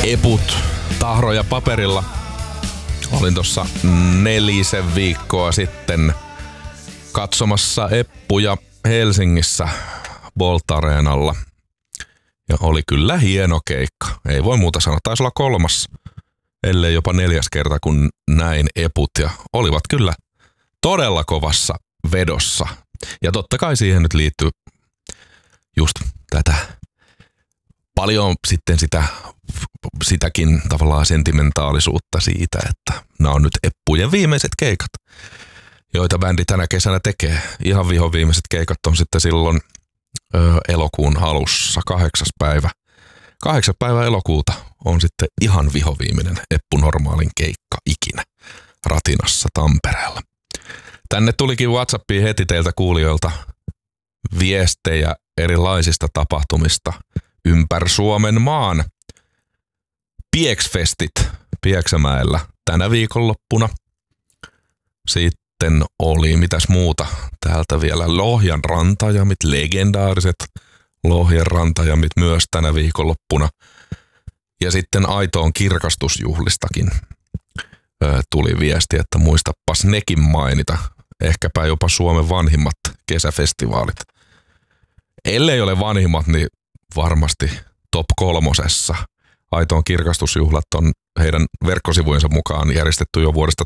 eput tahroja paperilla. Olin tuossa 4 viikkoa sitten katsomassa eppuja Helsingissä Bolt-areenalla. Ja oli kyllä hieno keikka. Ei voi muuta sanoa. Taisi olla 3, ellei jopa 4 kerta, kun näin eput. Ja olivat kyllä todella kovassa vedossa. Ja totta kai siihen nyt liittyy just tätä paljon sitten sitäkin tavallaan sentimentaalisuutta siitä, että nämä on nyt eppujen viimeiset keikat, joita bändi tänä kesänä tekee. Ihan viimeiset keikat on sitten silloin elokuun alussa, 8. päivä. 8. päivä elokuuta on sitten ihan vihoviimeinen Eppu Normaalin keikka ikinä Ratinassa Tampereella. Tänne tulikin WhatsAppiin heti teiltä kuulijoilta viestejä erilaisista tapahtumista ympäri Suomen maan. Pieksfestit Pieksämäellä tänä viikonloppuna. Sitten oli mitäs muuta täältä vielä. Lohjan rantajamit, legendaariset Lohjan rantajamit myös tänä viikonloppuna. Ja sitten Aitoon kirkastusjuhlistakin tuli viesti, että muistapas nekin mainita. Ehkäpä jopa Suomen vanhimmat kesäfestivaalit. Ellei ole vanhimmat, niin varmasti top 3. Aitoon kirkastusjuhlat on heidän verkkosivujensa mukaan järjestetty jo vuodesta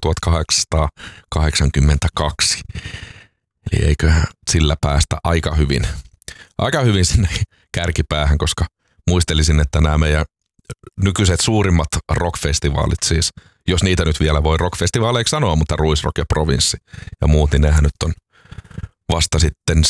1882. Eli eiköhän sillä päästä aika hyvin sinne kärkipäähän, koska muistelisin, että nämä meidän nykyiset suurimmat rockfestivaalit siis, jos niitä nyt vielä voi rockfestivaaleiksi sanoa, mutta Ruisrock ja Provinssi ja muut, niin nehän nyt on vasta sitten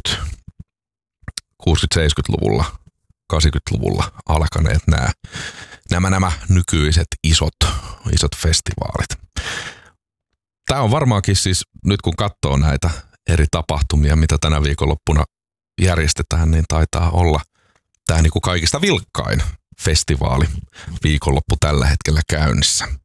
60-70-luvulla, 80-luvulla alkaneet nämä nykyiset isot festivaalit. Tämä on varmaankin siis, nyt kun katsoo näitä eri tapahtumia, mitä tänä viikonloppuna järjestetään, niin taitaa olla tämä niin kuin kaikista vilkkain festivaali viikonloppu tällä hetkellä käynnissä.